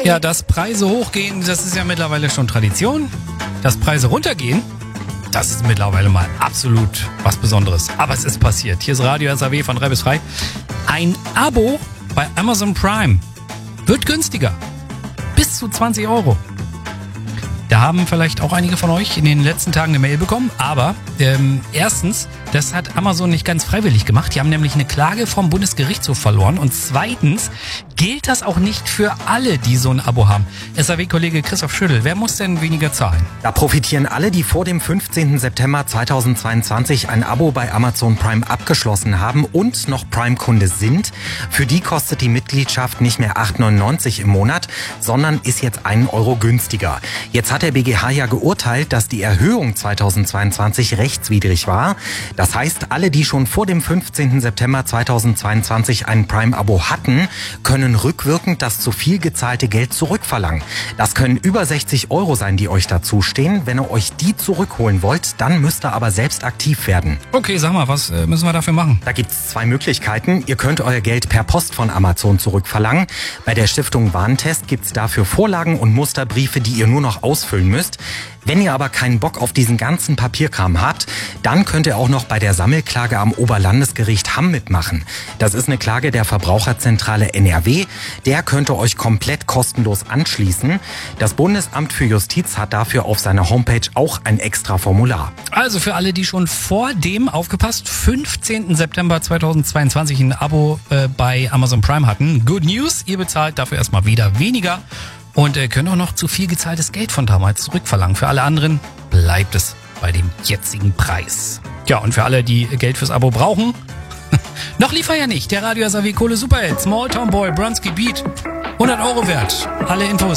Ja, dass Preise hochgehen, das ist ja mittlerweile schon Tradition. Dass Preise runtergehen, das ist mittlerweile mal absolut was Besonderes. Aber es ist passiert. Hier ist Radio SAW von 3 bis 3. Ein Abo bei Amazon Prime wird günstiger. Bis zu 20 Euro. Da haben vielleicht auch einige von euch in den letzten Tagen eine Mail bekommen. Aber erstens, das hat Amazon nicht ganz freiwillig gemacht. Die haben nämlich eine Klage vom Bundesgerichtshof verloren. Und zweitens gilt das auch nicht für alle, die so ein Abo haben. SAW-Kollege Christoph Schüttel, wer muss denn weniger zahlen? Da profitieren alle, die vor dem 15. September 2022 ein Abo bei Amazon Prime abgeschlossen haben und noch Prime-Kunde sind. Für die kostet die Mitgliedschaft nicht mehr 8,99 im Monat, sondern ist jetzt 1 Euro günstiger. Jetzt hat der BGH ja geurteilt, dass die Erhöhung 2022 rechtswidrig war. Das heißt, alle, die schon vor dem 15. September 2022 ein Prime-Abo hatten, können rückwirkend das zu viel gezahlte Geld zurückverlangen. Das können über 60 Euro sein, die euch dazustehen. Wenn ihr euch die zurückholen wollt, dann müsst ihr aber selbst aktiv werden. Okay, sag mal, was müssen wir dafür machen? Da gibt's 2 Möglichkeiten. Ihr könnt euer Geld per Post von Amazon zurückverlangen. Bei der Stiftung Warentest gibt's dafür Vorlagen und Musterbriefe, die ihr nur noch ausfüllen müsst. Wenn ihr aber keinen Bock auf diesen ganzen Papierkram habt, dann könnt ihr auch noch bei der Sammelklage am Oberlandesgericht Hamm mitmachen. Das ist eine Klage der Verbraucherzentrale NRW. Der könnte euch komplett kostenlos anschließen. Das Bundesamt für Justiz hat dafür auf seiner Homepage auch ein extra Formular. Also für alle, die schon vor dem, aufgepasst, 15. September 2022 ein Abo bei Amazon Prime hatten. Good News, ihr bezahlt dafür erstmal wieder weniger. Und könnt auch noch zu viel gezahltes Geld von damals zurückverlangen. Für alle anderen bleibt es bei dem jetzigen Preis. Ja, und für alle, die Geld fürs Abo brauchen, noch liefer ja nicht. Der Radio SAW Kohle Superhit, Small Town Boy, Bronski Beat, 100 Euro wert. Alle Infos